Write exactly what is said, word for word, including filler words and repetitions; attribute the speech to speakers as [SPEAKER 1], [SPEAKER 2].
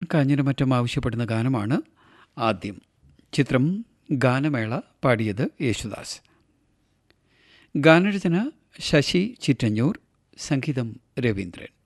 [SPEAKER 1] കാഞ്ഞിരമറ്റം ആവശ്യപ്പെടുന്ന ഗാനമാണ് ആദ്യം. ചിത്രം ഗാനമേള. പാടിയത് യേശുദാസ്. ഗാനരചന ശശി ചിറ്റഞ്ഞൂർ, സംഗീതം രവീന്ദ്രൻ.